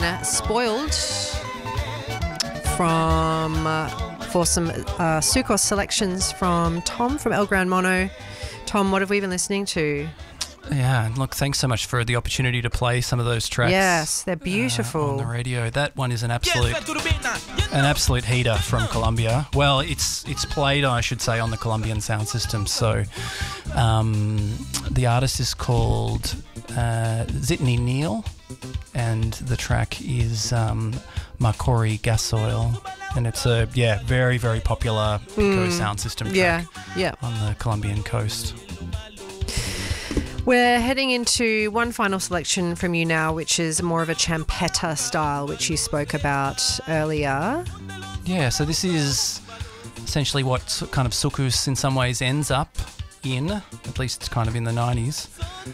Spoiled for some Sukos selections from Tom from El Gran Mono. Tom, what have we been listening to? Yeah, look, thanks so much for the opportunity to play some of those tracks. Yes, they're beautiful. On the radio. That one is an absolute heater from Colombia. Well, it's played, I should say, on the Colombian sound system. So the artist is called Zitney Neal, and the track is Makori Gasoil. And it's a, very, very popular Pico sound system track on the Colombian coast. We're heading into one final selection from you now, which is more of a champetta style, which you spoke about earlier. Yeah, so this is essentially what kind of soukous in some ways ends up in, at least kind of in the 90s.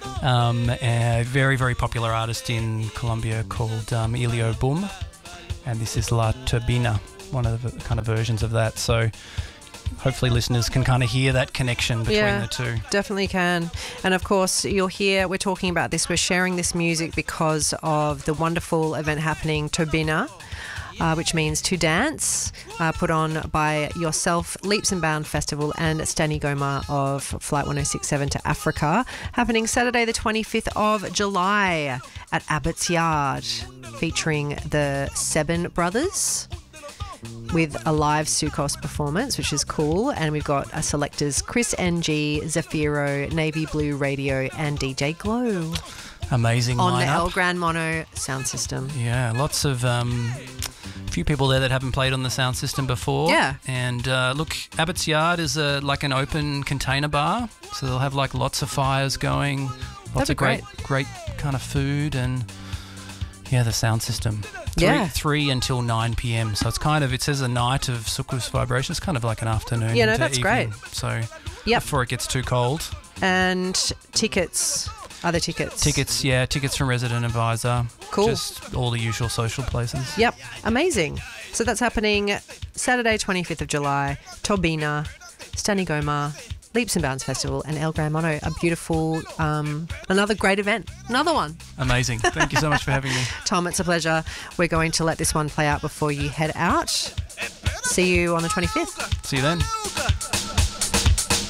A very, very popular artist in Colombia called Elio Boom, and this is La Turbina, one of the kind of versions of that. So hopefully listeners can kind of hear that connection between the two. Definitely can. And of course, you'll hear we're talking about this, we're sharing this music because of the wonderful event happening, Turbina, which means to dance, put on by yourself, Leaps and Bound Festival, and Stani Goma of Flight 1067 to Africa, happening Saturday the 25th of July at Abbott's Yard, featuring the Seven Brothers, with a live Sukos performance, which is cool. And we've got selectors Chris NG, Zafiro, Navy Blue Radio, and DJ Glow. Amazing on lineup. The El Gran Mono sound system. Yeah, lots of few people there that haven't played on the sound system before. Yeah. And look, Abbott's Yard is like an open container bar, so they'll have like lots of fires going, lots of great kind of food, and the sound system. 3 until 9 p.m. So it's kind of, it says a night of Sukos vibration. It's kind of like an afternoon. Yeah, no, that's evening. great. So before it gets too cold. And tickets, other tickets. Tickets from Resident Advisor. Cool. Just all the usual social places. Yep, amazing. So that's happening Saturday, 25th of July, Turbina, Stani Goma, Leaps and Bounds Festival, and El Gran Mono. A beautiful, another great event. Another one. Amazing. Thank you so much for having me. Tom, it's a pleasure. We're going to let this one play out before you head out. See you on the 25th. See you then.